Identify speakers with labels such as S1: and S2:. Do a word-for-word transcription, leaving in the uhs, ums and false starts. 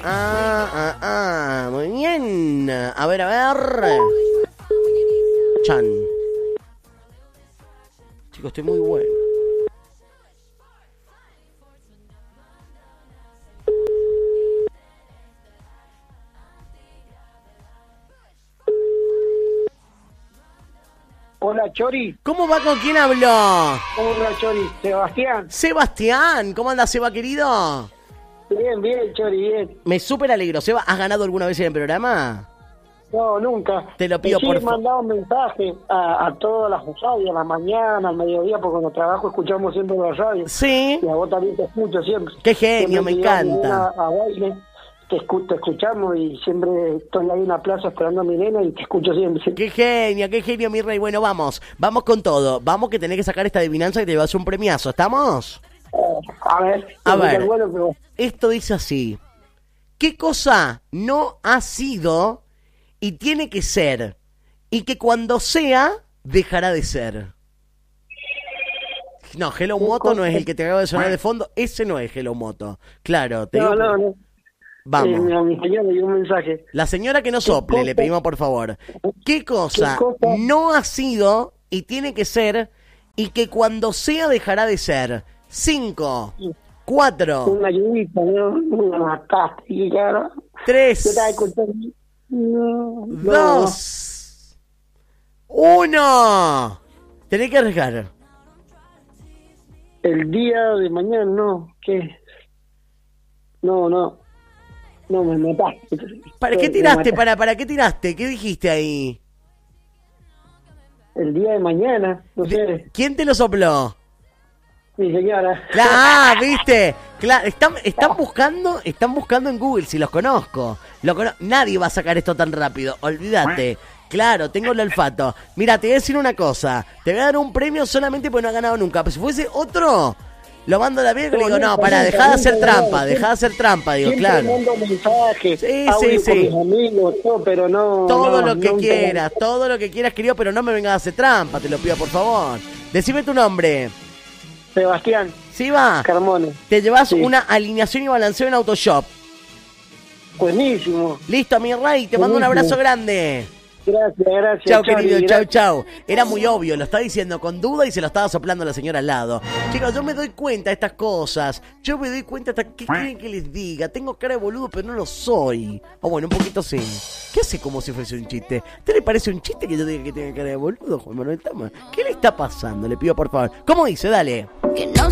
S1: ah, ah, ah. Muy bien. A ver, a ver. Chan. Chicos, estoy muy bueno.
S2: Hola, Chori.
S1: ¿Cómo va? ¿Con quién habló?
S2: ¿Cómo va, Chori? ¿Sebastián?
S1: Sebastián. ¿Cómo anda, Seba, querido?
S2: Bien, bien, Chori, bien.
S1: Me súper alegro. Seba, ¿has ganado alguna vez en el programa?
S2: No, nunca.
S1: Te lo pido,
S2: sí,
S1: por
S2: he
S1: favor.
S2: mandado un mensaje a, a todas las radios, a la mañana, al mediodía, porque cuando trabajo escuchamos siempre la radio.
S1: Sí.
S2: Y a vos también te escucho siempre.
S1: Qué genio,
S2: Siempre
S1: me
S2: que llevo a mi
S1: encanta.
S2: nena A baile, te, escu te escuchamos y siempre estoy ahí en la plaza esperando a mi nena y te escucho siempre.
S1: Qué genio, qué genio, mi rey. Bueno, vamos, vamos con todo. Vamos que tenés que sacar esta adivinanza y te llevas un premiazo. ¿Estamos?
S2: A ver,
S1: A ver.
S2: bueno, pero...
S1: Esto dice así. ¿Qué cosa no ha sido y tiene que ser? Y que cuando sea, dejará de ser. No, Hello Moto no es el que te acaba de sonar de fondo. Ese no es Hello Moto. Claro, te
S2: No,
S1: digo...
S2: no, no.
S1: Vamos.
S2: Eh, a mi señora le dio un mensaje.
S1: La señora que no sople,
S2: cosa?
S1: le pedimos por favor. ¿Qué cosa,
S2: ¿Qué cosa?
S1: no ha sido y tiene que ser y que cuando sea dejará de ser? Cinco, cuatro,
S2: Una ayudita, ¿no? Una mataste, y claro. Yo
S1: tres,
S2: estaba escuchando. No, no.
S1: dos, uno. Tenés que arriesgar.
S2: El día de mañana, no. ¿Qué? No, no. No, me mataste.
S1: ¿Para
S2: Me-
S1: qué
S2: me
S1: tiraste?
S2: mataste.
S1: ¿Para, ¿Para qué tiraste? ¿Qué dijiste ahí?
S2: El día de mañana, no sé.
S1: De- ¿Quién te lo sopló?
S2: Mi señora.
S1: Cla- Ah, ¿viste? Claro, están, están buscando, están buscando en Google si los conozco. Lo cono- Nadie va a sacar esto tan rápido, olvídate. Claro, tengo el olfato. Mira, te voy a decir una cosa. Te voy a dar un premio solamente porque no ha ganado nunca. Pero si fuese otro, lo mando a la mierda y le digo, no, para, dejá de hacer trampa, dejá de hacer trampa, digo,
S2: Siempre
S1: claro.
S2: mando mensajes,
S1: Sí,
S2: audio
S1: sí,
S2: con
S1: sí.
S2: mis amigos, todo, pero no.
S1: Todo
S2: no,
S1: lo que
S2: nunca-
S1: quieras, todo lo que quieras, querido, pero no me vengas a hacer trampa, te lo pido por favor. Decime tu nombre.
S2: Sebastián
S1: ¿Sí va?
S2: Carmona.
S1: Te llevas
S2: Sí.
S1: una alineación y balanceo en Autoshop.
S2: Buenísimo.
S1: Listo, mi rey, te mando un
S2: Buenísimo.
S1: abrazo grande.
S2: Gracias, gracias.
S1: Chau,
S2: Chori,
S1: querido, chau,
S2: gracias.
S1: chau. Era muy obvio, lo está diciendo con duda y se lo estaba soplando la señora al lado. Chicos, yo me doy cuenta de estas cosas. Yo me doy cuenta hasta qué quieren que les diga. Tengo cara de boludo, pero no lo soy. O bueno, un poquito sí. ¿Qué hace como si fuese un chiste? ¿A usted le parece un chiste que yo diga que tenga cara de boludo, Juan Manuel Tama? ¿Qué le está pasando? Le pido por favor. ¿Cómo dice? Dale.
S3: Que no